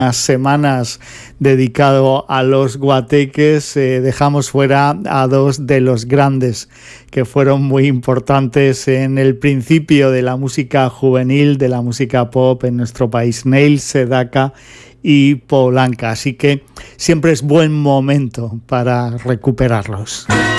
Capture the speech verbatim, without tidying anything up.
semanas dedicado a los guateques, eh, dejamos fuera a dos de los grandes que fueron muy importantes en el principio de la música juvenil, de la música pop en nuestro país, Neil Sedaka y Polanca, así que siempre es buen momento para recuperarlos.